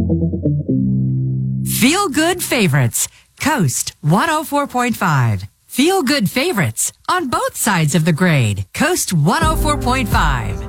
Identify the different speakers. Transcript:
Speaker 1: Feel Good Favorites, Coast 104.5. Feel Good Favorites on both sides of the grade, Coast 104.5.